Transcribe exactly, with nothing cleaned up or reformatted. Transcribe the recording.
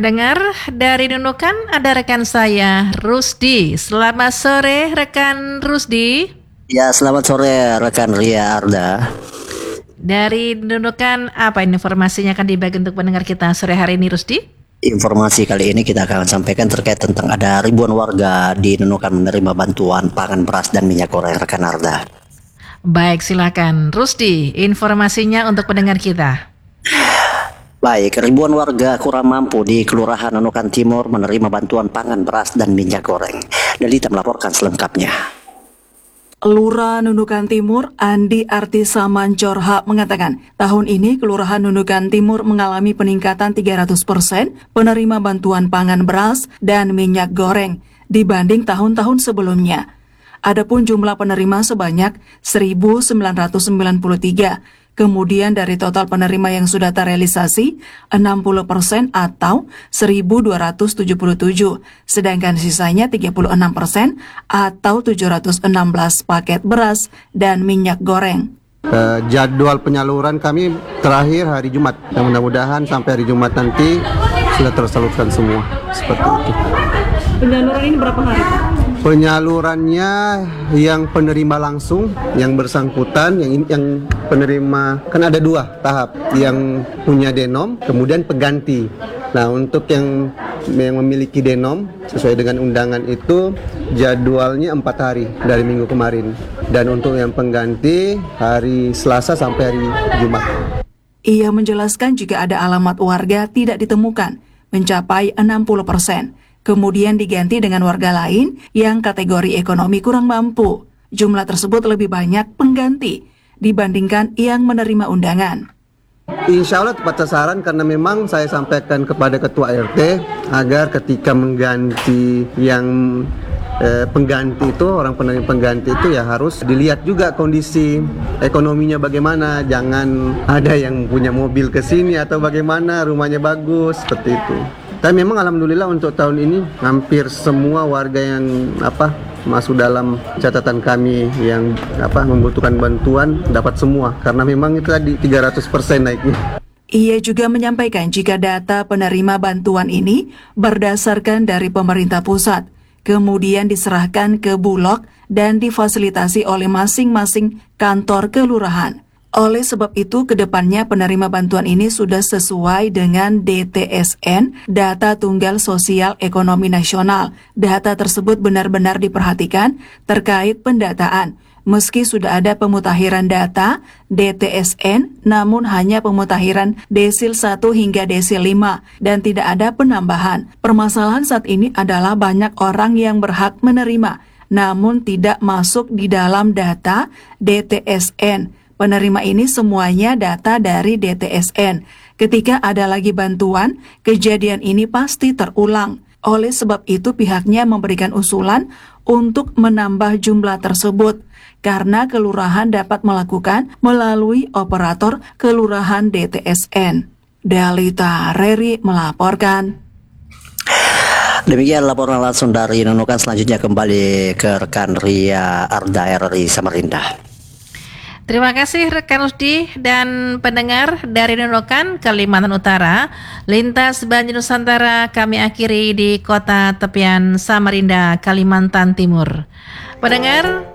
Pendengar, dari Nunukan ada rekan saya, Rusdi. Selamat sore, rekan Rusdi. Ya, selamat sore, rekan Ria Arda. Dari Nunukan, apa informasinya akan dibagi untuk pendengar kita sore hari ini, Rusdi? Informasi kali ini kita akan sampaikan terkait tentang ada ribuan warga di Nunukan menerima bantuan pangan, beras, dan minyak goreng, rekan Arda. Baik, silakan. Rusdi, informasinya untuk pendengar kita. Baik, ribuan warga kurang mampu di Kelurahan Nunukan Timur menerima bantuan pangan, beras, dan minyak goreng. Delita melaporkan selengkapnya. Lurah Nunukan Timur, Andi Artisa Mancorha mengatakan, tahun ini Kelurahan Nunukan Timur mengalami peningkatan tiga ratus persen penerima bantuan pangan beras dan minyak goreng dibanding tahun-tahun sebelumnya. Adapun jumlah penerima sebanyak seribu sembilan ratus sembilan puluh tiga. Kemudian dari total penerima yang sudah terrealisasi, enam puluh persen atau seribu dua ratus tujuh puluh tujuh, sedangkan sisanya tiga puluh enam persen atau tujuh ratus enam belas paket beras dan minyak goreng. Uh, jadwal penyaluran kami terakhir hari Jumat, dan mudah-mudahan sampai hari Jumat nanti sudah tersalurkan semua, seperti itu. Penyaluran ini berapa hari, Pak? Penyalurannya yang penerima langsung, yang bersangkutan, yang yang penerima, kan ada dua tahap, yang punya denom, kemudian pengganti. Nah, untuk yang yang memiliki denom sesuai dengan undangan itu jadwalnya empat hari dari minggu kemarin, dan untuk yang pengganti hari Selasa sampai hari Jumat. Ia menjelaskan jika ada alamat warga tidak ditemukan, mencapai enam puluh persen. Kemudian diganti dengan warga lain yang kategori ekonomi kurang mampu. Jumlah tersebut lebih banyak pengganti dibandingkan yang menerima undangan. Insya Allah tepat sasaran, karena memang saya sampaikan kepada Ketua R T agar ketika mengganti yang eh, pengganti itu, orang penerima pengganti itu ya harus dilihat juga kondisi ekonominya bagaimana. Jangan ada yang punya mobil ke sini atau bagaimana, rumahnya bagus, seperti itu. Tapi memang alhamdulillah untuk tahun ini hampir semua warga yang apa masuk dalam catatan kami yang apa membutuhkan bantuan dapat semua, karena memang itu tadi tiga ratus persen naiknya. Ia juga menyampaikan jika data penerima bantuan ini berdasarkan dari pemerintah pusat, kemudian diserahkan ke Bulog dan difasilitasi oleh masing-masing kantor kelurahan. Oleh sebab itu, kedepannya penerima bantuan ini sudah sesuai dengan D T S N, Data Tunggal Sosial Ekonomi Nasional. Data tersebut benar-benar diperhatikan terkait pendataan. Meski sudah ada pemutakhiran data D T S N, namun hanya pemutakhiran desil satu hingga desil lima dan tidak ada penambahan. Permasalahan saat ini adalah banyak orang yang berhak menerima, namun tidak masuk di dalam data D T S N. Penerima ini semuanya data dari D T S N. Ketika ada lagi bantuan, kejadian ini pasti terulang. Oleh sebab itu pihaknya memberikan usulan untuk menambah jumlah tersebut, karena kelurahan dapat melakukan melalui operator kelurahan D T S N. Delita Reri melaporkan. Demikian laporan langsung dari Nunukan. Selanjutnya kembali ke rekan Ria Arda R R I Samarinda. Terima kasih rekan Rusdi dan pendengar dari Nunukan, Kalimantan Utara. Lintas Banjir Nusantara kami akhiri di kota tepian Samarinda, Kalimantan Timur. Pendengar,